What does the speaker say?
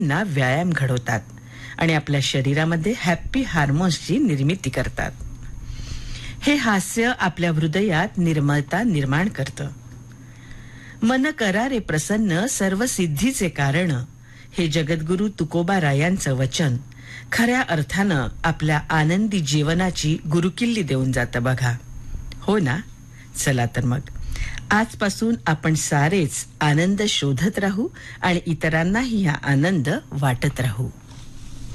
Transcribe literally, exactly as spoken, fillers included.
ना व्यायाम घडवतात आणि आपल्या शरीरामध्ये हॅपी हार्मोन्सची निर्मिती करतात. हे हास्य आपल्या हृदयात निर्मळता निर्माण करतं. मन करा रे प्रसन्न सर्व सिद्धीचे कारण, हे जगद्गुरु तुकोबारायांचं वचन खऱ्या अर्थानं आपल्या आनंदी जीवनाची गुरुकिल्ली देऊन जातं बघा. हो ना? चला तर मग आजपासून आपण सारेच आनंद शोधत राहू आणि इतरांनाही हा आनंद वाटत राहू.